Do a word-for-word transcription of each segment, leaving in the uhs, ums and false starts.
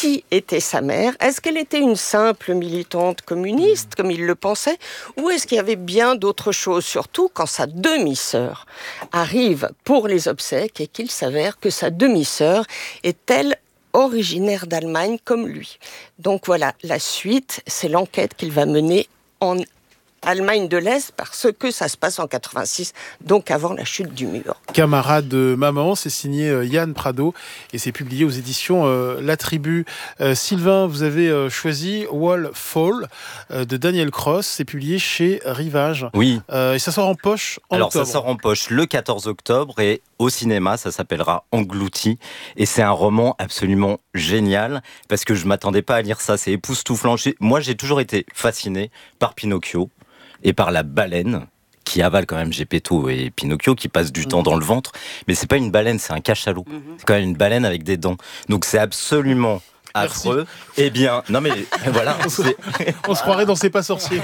qui était sa mère? Est-ce qu'elle était une simple militante communiste, comme il le pensait, ou est-ce qu'il y avait bien d'autres choses, surtout quand sa demi-sœur arrive pour les obsèques et qu'il s'avère que sa demi-sœur est-elle originaire d'Allemagne comme lui. Donc voilà, la suite, c'est l'enquête qu'il va mener en Allemagne de l'Est, parce que ça se passe en quatre-vingt-six, donc avant la chute du mur. Camarade de maman, c'est signé euh, Yann Prado et c'est publié aux éditions euh, La Tribu. Euh, Sylvain, vous avez euh, choisi Wall Fall euh, de Daniel Cross, c'est publié chez Rivage. Oui. Euh, et ça sort en poche en Alors octobre. ça sort en poche le quatorze octobre et au cinéma, ça s'appellera Englouti. Et c'est un roman absolument génial parce que je ne m'attendais pas à lire ça, c'est époustouflant. Moi, j'ai toujours été fasciné par Pinocchio et par la baleine qui avale quand même Geppetto et Pinocchio, qui passe du mmh. temps dans le ventre. Mais c'est pas une baleine, c'est un cachalot. Mmh. C'est quand même une baleine avec des dents. Donc c'est absolument affreux. Eh bien, non mais voilà. on, se, on se croirait dans C'est pas sorcier.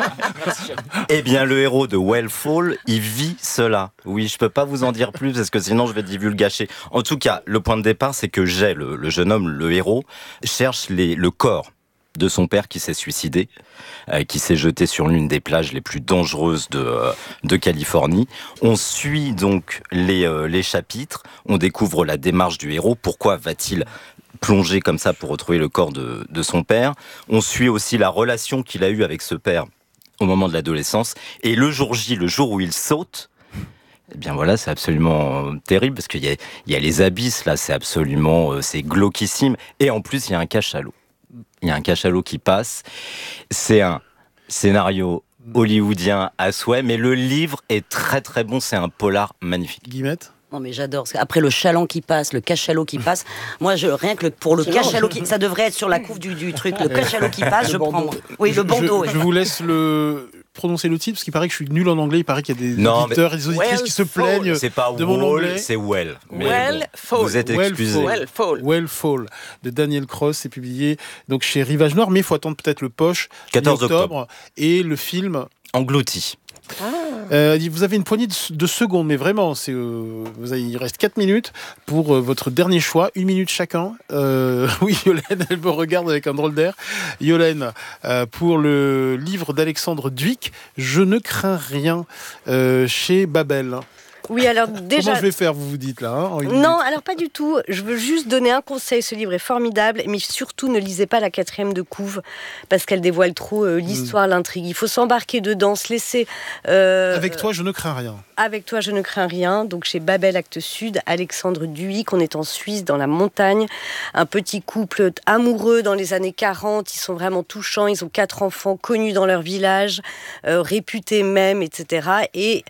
Eh bien, le héros de Wellfall, il vit cela. Oui, je peux pas vous en dire plus parce que sinon je vais divulgacher. En tout cas, le point de départ, c'est que Jay, le, le jeune homme, le héros, cherche les, le corps de son père qui s'est suicidé, euh, qui s'est jeté sur l'une des plages les plus dangereuses de, euh, de Californie. On suit donc les, euh, les chapitres, on découvre la démarche du héros, pourquoi va-t-il plonger comme ça pour retrouver le corps de, de son père. On suit aussi la relation qu'il a eue avec ce père au moment de l'adolescence, et le jour J, le jour où il saute, eh bien voilà, c'est absolument terrible, parce qu'il y a, il y a les abysses, là, c'est absolument, euh, c'est glauquissime, et en plus, il y a un cachalot. Il y a un cachalot qui passe. C'est un scénario hollywoodien à souhait, mais le livre est très très bon. C'est un polar magnifique. Guillemette ? Non mais j'adore. Après le chaland qui passe, le cachalot qui passe, moi je rien que le, pour le cachalot qui, ça devrait être sur la couve du, du truc. Le cachalot qui passe, je prends. Moi. Oui, le bandeau. Je, je vous laisse le prononcer le titre parce qu'il paraît que je suis nul en anglais. Il paraît qu'il y a des non, auditeurs et des auditrices well qui se plaignent c'est pas de mon wall, anglais. C'est well. Well bon, vous êtes excusés. Well Fall. Well Fall de Daniel Cross, c'est publié donc chez Rivage Nord, mais il faut attendre peut-être le poche quatorze octobre et le film Englouti. Ah. Euh, vous avez une poignée de, de secondes, mais vraiment, c'est, euh, vous avez, il reste quatre minutes pour euh, votre dernier choix, une minute chacun. Euh, oui, Yolène, elle me regarde avec un drôle d'air. Yolène, euh, pour le livre d'Alexandre Duic, Je ne crains rien, euh, chez Babel. Oui, alors déjà... Comment je vais faire, vous vous dites là hein, Non, alors pas du tout. Je veux juste donner un conseil. Ce livre est formidable, mais surtout ne lisez pas la quatrième de couve parce qu'elle dévoile trop euh, l'histoire, mmh. l'intrigue. Il faut s'embarquer dedans, se laisser... Euh, avec toi, je ne crains rien. Avec toi, je ne crains rien. Donc chez Babel, Actes Sud, Alexandre Duic. On est en Suisse, dans la montagne. Un petit couple amoureux dans les années quarante. Ils sont vraiment touchants. Ils ont quatre enfants connus dans leur village, euh, réputés même, et cetera. Et...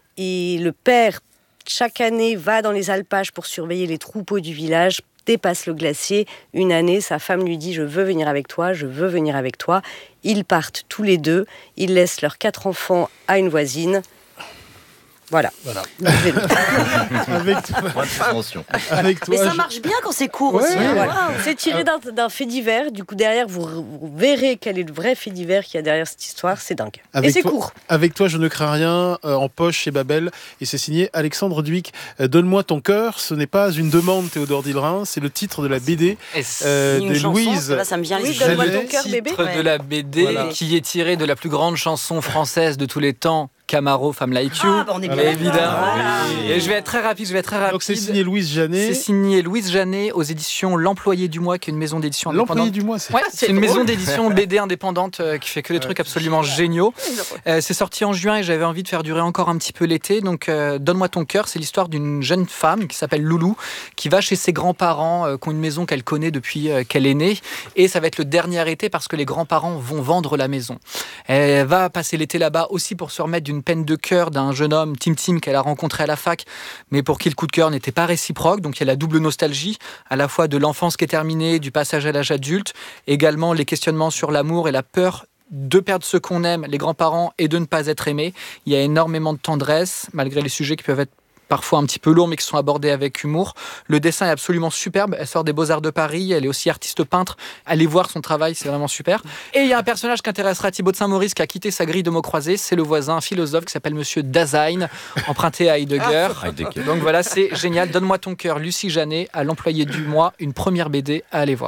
Et le père, chaque année, va dans les alpages pour surveiller les troupeaux du village, dépasse le glacier. Une année, sa femme lui dit « Je veux venir avec toi, je veux venir avec toi ». Ils partent tous les deux. Ils laissent leurs quatre enfants à une voisine. Voilà. voilà. avec, toi, avec toi. Mais ça je... marche bien quand c'est court ouais, aussi. Ouais. Voilà. C'est tiré d'un, d'un fait divers. Du coup, derrière, vous, vous verrez quel est le vrai fait divers qu'il y a derrière cette histoire. C'est dingue. Avec et c'est toi, court. Avec toi, je ne crains rien, euh, en poche chez Babel. Et c'est signé Alexandre Duic. Euh, Donne-moi ton cœur. Ce n'est pas une demande, Théodore Dillerin. C'est le titre de la B D euh, de chanson, Louise. Là, ça me vient oui, Donne-moi ton cœur, bébé. Titre de la B D voilà. qui est tiré de la plus grande chanson française de tous les temps. Camaro, Femme Like You, ah, bah on est bien évidemment. Ah, oui. Et je vais être très rapide, je vais être très rapide. Donc c'est signé Louise Janet. C'est signé Louise Janet aux éditions L'Employé du Mois, qui est une maison d'édition indépendante. L'Employé du Mois, c'est, ouais, c'est, c'est une drôle. maison d'édition B D indépendante euh, qui fait que des ouais, trucs absolument géniaux. Euh, c'est sorti en juin et j'avais envie de faire durer encore un petit peu l'été. Donc euh, Donne-moi ton cœur, c'est l'histoire d'une jeune femme qui s'appelle Loulou, qui va chez ses grands-parents, euh, qui ont une maison qu'elle connaît depuis euh, qu'elle est née. Et ça va être le dernier été parce que les grands-parents vont vendre la maison. Elle va passer l'été là-bas aussi pour se remettre d'une peine de cœur d'un jeune homme, Tim Tim, qu'elle a rencontré à la fac, mais pour qui le coup de cœur n'était pas réciproque. Donc il y a la double nostalgie, à la fois de l'enfance qui est terminée, du passage à l'âge adulte, également les questionnements sur l'amour et la peur de perdre ceux qu'on aime, les grands-parents, et de ne pas être aimé. Il y a énormément de tendresse, malgré les sujets qui peuvent être parfois un petit peu lourds, mais qui sont abordés avec humour. Le dessin est absolument superbe. Elle sort des Beaux-Arts de Paris. Elle est aussi artiste-peintre. Allez voir son travail, c'est vraiment super. Et il y a un personnage qui intéressera Thibaut de Saint-Maurice, qui a quitté sa grille de mots croisés. C'est le voisin, un philosophe qui s'appelle Monsieur Dasein, emprunté à Heidegger. Ah, Donc voilà, c'est génial. Donne-moi ton cœur, Lucie Janet, à L'Employé du Mois, une première B D à aller voir.